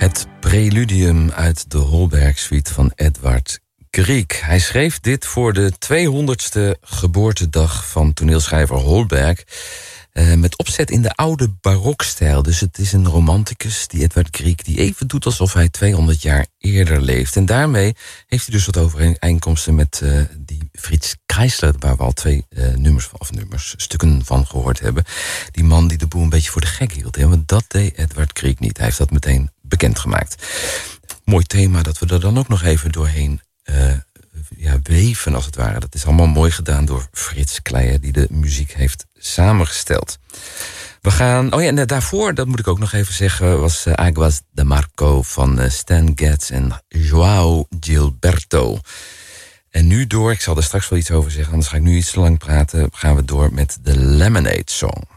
Het preludium uit de Holberg Suite van Edvard Grieg. Hij schreef dit voor de 200ste geboortedag van toneelschrijver Holberg. Met opzet in de oude barokstijl. Dus het is een romanticus, die Edvard Grieg, die even doet alsof hij 200 jaar eerder leeft. En daarmee heeft hij dus wat overeenkomsten met die Fritz Kreisler, waar we al twee stukken van gehoord hebben. Die man die de boel een beetje voor de gek hield. Hè? Want dat deed Edvard Grieg niet. Hij heeft dat meteen bekendgemaakt. Mooi thema dat we er dan ook nog even doorheen weven, als het ware. Dat is allemaal mooi gedaan door Frits Kleijer, die de muziek heeft samengesteld. We gaan... en daarvoor, dat moet ik ook nog even zeggen, was Aguas de Marco van Stan Getz en João Gilberto. En nu door, ik zal er straks wel iets over zeggen, anders ga ik nu iets te lang praten, gaan we door met de Lemonade Song.